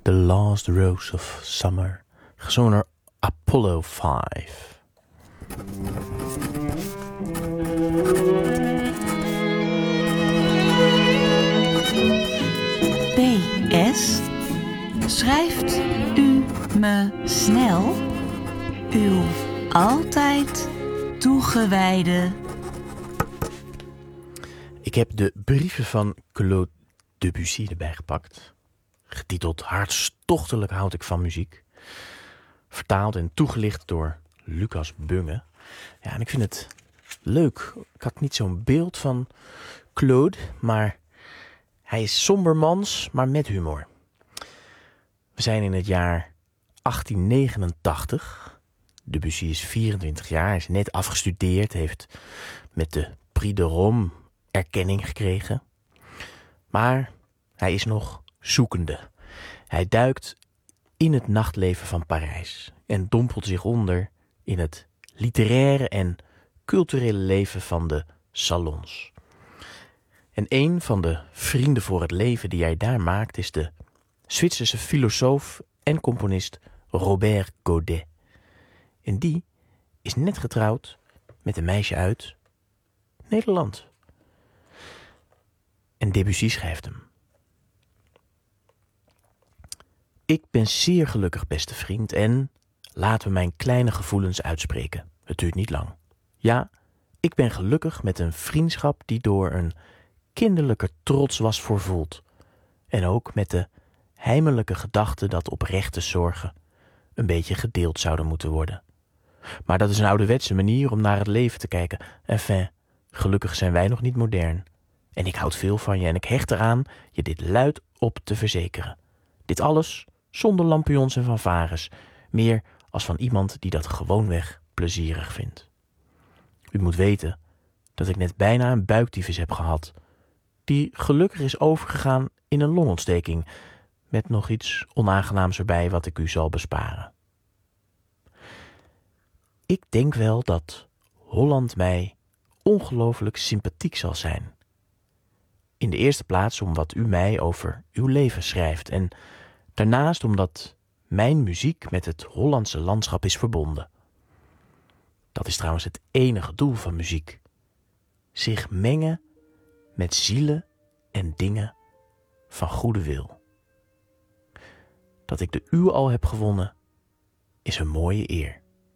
The Last Rose of Summer, gezongen door Apollo 5. PS. Schrijft u me snel uw altijd toegewijde... Ik heb de brieven van Claude Debussy erbij gepakt. Getiteld Hartstochtelijk houd ik van muziek. Vertaald en toegelicht door Lucas Bunge. Ja, en ik vind het leuk. Ik had niet zo'n beeld van Claude, maar hij is sombermans, maar met humor. We zijn in het jaar 1889. Debussy is 24 jaar, hij is net afgestudeerd, heeft met de Prix de Rome erkenning gekregen. Maar hij is nog zoekende. Hij duikt in het nachtleven van Parijs en dompelt zich onder in het literaire en culturele leven van de salons. En een van de vrienden voor het leven die hij daar maakt is de Zwitserse filosoof en componist Robert Godet. En die is net getrouwd met een meisje uit Nederland. En Debussy schrijft hem. Ik ben zeer gelukkig, beste vriend, en laten we mijn kleine gevoelens uitspreken. Het duurt niet lang. Ja, ik ben gelukkig met een vriendschap die door een kinderlijke trots was voorvoeld. En ook met de heimelijke gedachte dat oprechte zorgen een beetje gedeeld zouden moeten worden. Maar dat is een ouderwetse manier om naar het leven te kijken. Enfin, gelukkig zijn wij nog niet modern. En ik houd veel van je en ik hecht eraan je dit luid op te verzekeren. Dit alles zonder lampions en fanfares, meer als van iemand die dat gewoonweg plezierig vindt. U moet weten dat ik net bijna een buiktyfus heb gehad, die gelukkig is overgegaan in een longontsteking, met nog iets onaangenaams erbij wat ik u zal besparen. Ik denk wel dat Holland mij ongelooflijk sympathiek zal zijn. In de eerste plaats om wat u mij over uw leven schrijft en daarnaast omdat mijn muziek met het Hollandse landschap is verbonden. Dat is trouwens het enige doel van muziek. Zich mengen met zielen en dingen van goede wil. Dat ik de uwe al heb gewonnen is een mooie eer.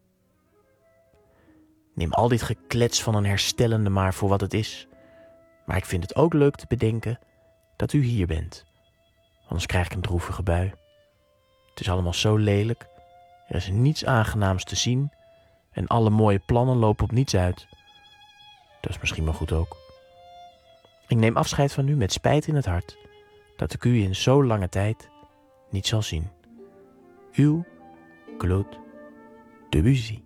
Neem al dit geklets van een herstellende maar voor wat het is. Maar ik vind het ook leuk te bedenken dat u hier bent. Anders krijg ik een droevige bui. Het is allemaal zo lelijk. Er is niets aangenaams te zien. En alle mooie plannen lopen op niets uit. Dat is misschien maar goed ook. Ik neem afscheid van u met spijt in het hart dat ik u in zo lange tijd niet zal zien. Uw Claude Debussy.